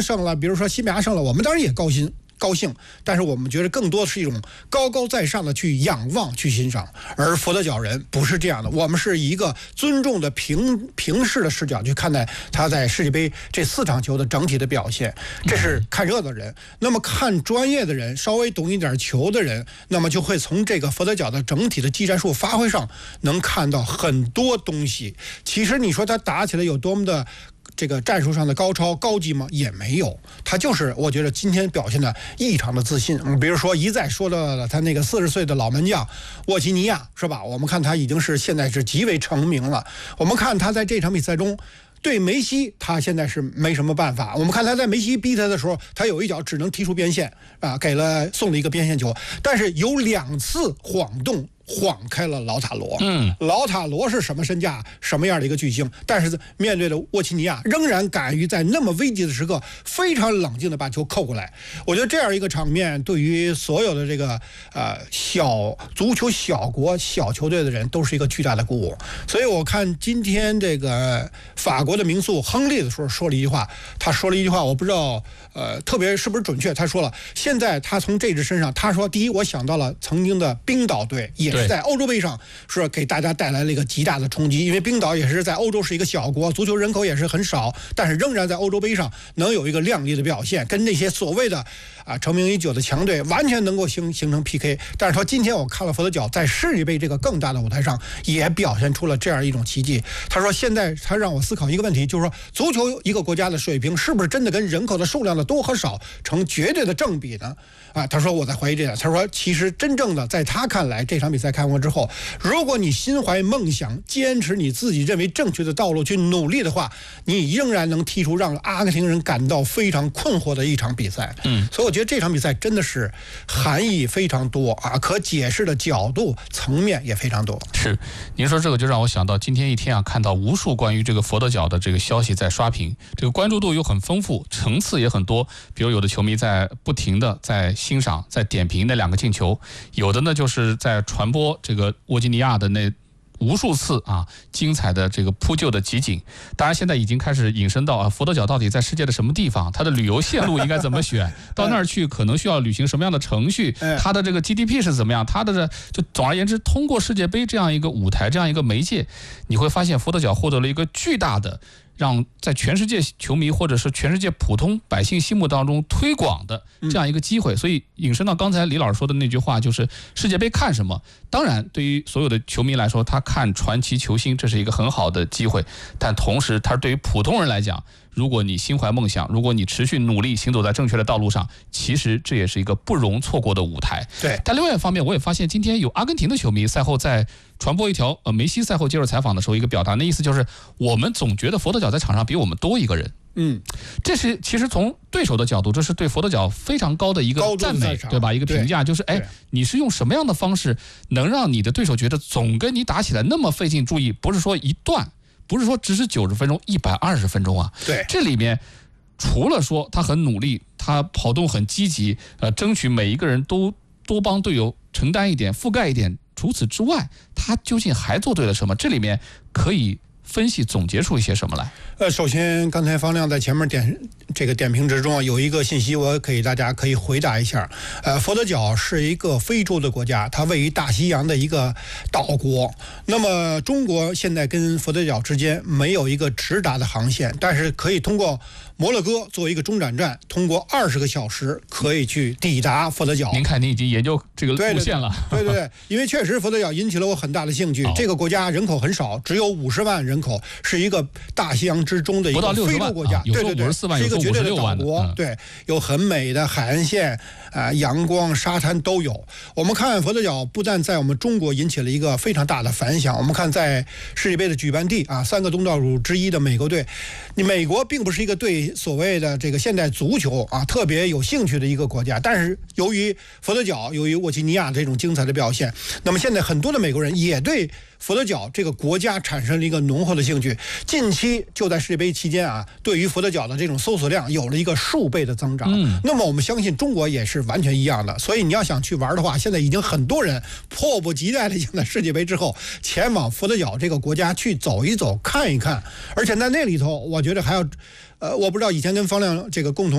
胜了，比如说西班牙胜了，我们当然也高兴，但是我们觉得更多是一种高高在上的去仰望、去欣赏，而佛得角人不是这样的，我们是以一个尊重的平视的视角去看待他在世界杯这4场球的整体的表现，这是看热闹的人。那么看专业的人，稍微懂一点球的人，那么就会从这个佛得角的整体的技战术发挥上能看到很多东西。其实你说他打起来有多么的这个战术上的高超高级吗？也没有，他就是我觉得今天表现的异常的自信。比如说一再说到了他那个40岁的老门将沃基尼亚，是吧？我们看他已经是现在是极为成名了。我们看他在这场比赛中对梅西，他现在是没什么办法。我们看他在梅西逼他的时候，他有一脚只能踢出边线啊，送了一个边线球，但是有2次晃开了劳塔罗。劳塔罗是什么身价，什么样的一个巨星？但是面对的沃奇尼亚仍然敢于在那么危急的时刻非常冷静的把球扣过来。我觉得这样一个场面对于所有的这个小足球小国小球队的人都是一个巨大的鼓舞。所以我看今天这个法国的名宿亨利的时候说了一句话，我不知道特别是不是准确，他说了，现在他从这支身上，他说第一，我想到了曾经的冰岛队，也是在欧洲杯上是给大家带来了一个极大的冲击，因为冰岛也是在欧洲是一个小国，足球人口也是很少，但是仍然在欧洲杯上能有一个亮丽的表现，跟那些所谓的成名已久的强队完全能够形成 PK。 但是说今天我看了佛得角在世界杯这个更大的舞台上也表现出了这样一种奇迹。他说现在他让我思考一个问题，就是说足球一个国家的水平是不是真的跟人口的数量的多和少成绝对的正比呢？他说我在怀疑这点。他说其实真正的在他看来，这场比赛看过之后，如果你心怀梦想，坚持你自己认为正确的道路去努力的话，你仍然能踢出让阿根廷人感到非常困惑的一场比赛。所以我觉得这场比赛真的是含义非常多可解释的角度层面也非常多。 是，您说这个就让我想到今天一天看到无数关于这个佛得角的这个消息在刷屏，这个关注度又很丰富，层次也很多。比如有的球迷在不停的在欣赏、在点评那2个进球，有的呢就是在传播这个沃基尼亚的那无数次精彩的这个扑救的集锦。当然现在已经开始引申到佛得角到底在世界的什么地方，它的旅游线路应该怎么选到那儿去可能需要履行什么样的程序，它的这个 GDP 是怎么样，它的就总而言之，通过世界杯这样一个舞台，这样一个媒介，你会发现佛得角获得了一个巨大的让在全世界球迷或者是全世界普通百姓心目当中推广的这样一个机会。所以引申到刚才李老师说的那句话，就是世界杯看什么？当然对于所有的球迷来说，他看传奇球星这是一个很好的机会，但同时他对于普通人来讲，如果你心怀梦想，如果你持续努力行走在正确的道路上，其实这也是一个不容错过的舞台。 对。 但另外一方面，我也发现今天有阿根廷的球迷赛后在传播一条梅西赛后接受采访的时候一个表达，那意思就是我们总觉得佛得角在场上比我们多一个人。这是其实从对手的角度，这是对佛得角非常高的一个赞美，对吧？一个评价，就是你是用什么样的方式能让你的对手觉得总跟你打起来那么费劲？注意，不是说一段，不是说只是90分钟、120分钟对， 这里面除了说他很努力，他跑动很积极，争取每一个人都多帮队友承担一点、覆盖一点。除此之外，他究竟还做对了什么？这里面可以分析总结出一些什么来？ 首先刚才方亮在前面点评之中有一个信息，我给大家可以回答一下。佛得角是一个非洲的国家，它位于大西洋的一个岛国。那么中国现在跟佛得角之间没有一个直达的航线，但是可以通过摩洛哥作为一个中转站，通过20个小时可以去抵达佛得角。 您看，您已经研究这个路线了。 对，因为确实佛得角引起了我很大的兴趣。这个国家人口很少，只有50万人口，是一个大西洋之中的一个非洲国家。 对， 是一个绝对的岛国。对，有很美的海岸线阳光沙滩都有。我们看佛得角不但在我们中国引起了一个非常大的反响，我们看在世界杯的举办地3个东道主之一的美国队，美国并不是一个对所谓的这个现代足球特别有兴趣的一个国家，但是由于佛得角，由于沃基尼亚这种精彩的表现，那么现在很多的美国人也对佛得角这个国家产生了一个浓厚的兴趣。近期就在世界杯期间对于佛得角的这种搜索量有了一个数倍的增长。那么我们相信中国也是完全一样的。所以你要想去玩的话，现在已经很多人迫不及待的想在世界杯之后前往佛得角这个国家去走一走看一看。而且在那里头我觉得还要我不知道以前跟方亮这个共同